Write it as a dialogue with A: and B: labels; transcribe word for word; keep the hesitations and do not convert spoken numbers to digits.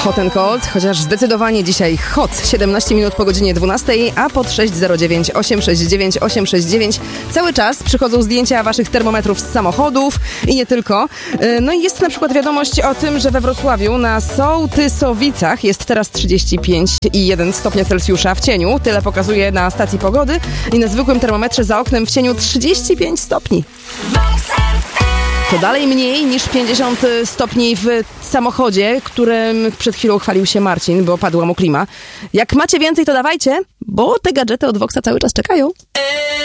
A: Hot and Cold, chociaż zdecydowanie dzisiaj hot. siedemnaście minut po godzinie dwunastej, a pod sześć zero dziewięć osiem sześć dziewięć osiem sześć dziewięć cały czas przychodzą zdjęcia waszych termometrów z samochodów i nie tylko. No i jest na przykład wiadomość o tym, że we Wrocławiu na Sołtysowicach jest teraz trzydzieści pięć i jeden stopnia Celsjusza w cieniu. Tyle pokazuje na stacji pogody i na zwykłym termometrze za oknem w cieniu trzydzieści pięć stopni. To dalej mniej niż pięćdziesiąt stopni w samochodzie, którym przed chwilą chwalił się Marcin, bo padła mu klima. Jak macie więcej, to dawajcie, bo te gadżety od Voxa cały czas czekają.